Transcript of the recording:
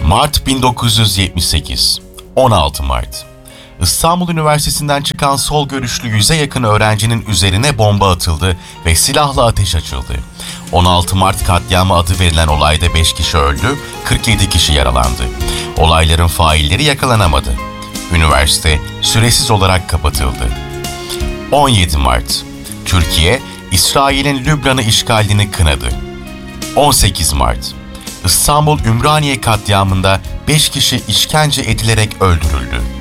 Mart 1978, 16 Mart. İstanbul Üniversitesi'nden çıkan sol görüşlü 100'e yakın öğrencinin üzerine bomba atıldı ve silahla ateş açıldı. 16 Mart katliamı adı verilen olayda 5 kişi öldü, 47 kişi yaralandı. Olayların failleri yakalanamadı. Üniversite süresiz olarak kapatıldı. 17 Mart. Türkiye, İsrail'in Lübnan'ı işgalini kınadı. 18 Mart. İstanbul Ümraniye katliamında 5 kişi işkence edilerek öldürüldü.